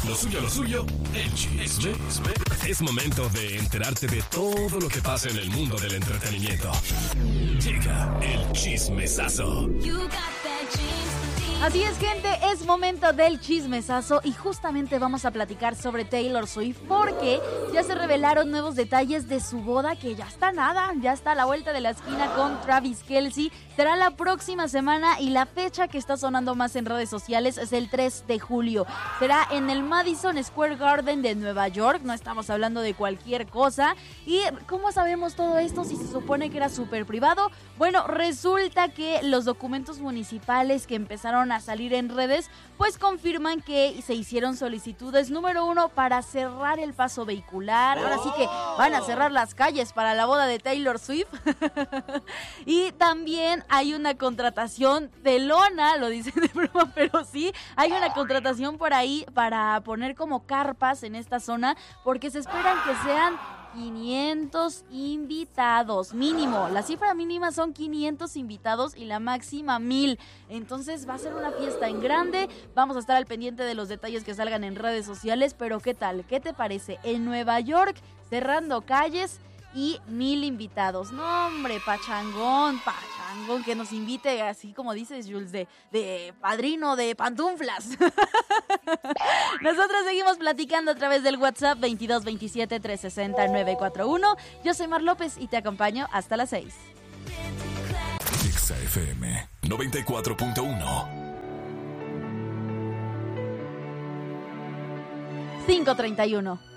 Lo suyo, el chisme. Es momento de enterarte de todo lo que pasa en el mundo del entretenimiento. Llega el chismesazo. Así es, gente, es momento del chismesazo y justamente vamos a platicar sobre Taylor Swift porque ya se revelaron nuevos detalles de su boda que ya está a la vuelta de la esquina con Travis Kelce. Será la próxima semana y la fecha que está sonando más en redes sociales es el 3 de julio. Será en el Madison Square Garden de Nueva York, no estamos hablando de cualquier cosa. ¿Y cómo sabemos todo esto si se supone que era súper privado? Bueno, resulta que los documentos municipales que empezaron a salir en redes, pues confirman que se hicieron solicitudes, número 1, para cerrar el paso vehicular. Ahora sí que van a cerrar las calles para la boda de Taylor Swift. Y también hay una contratación de lona, lo dicen de broma, pero sí, hay una contratación por ahí para poner como carpas en esta zona, porque se esperan que sean 500 invitados, mínimo. La cifra mínima son 500 invitados y la máxima 1000. Entonces va a ser una fiesta en grande. Vamos a estar al pendiente de los detalles que salgan en redes sociales. Pero ¿qué tal? ¿Qué te parece? En Nueva York, cerrando calles y 1000 invitados. No, hombre, pachangón, que nos invite, así como dices, Jules, de padrino de pantuflas. Nosotros seguimos platicando a través del WhatsApp 2227-360-941. Yo soy Mar López y te acompaño hasta las 6. XFM 94.1 5:31.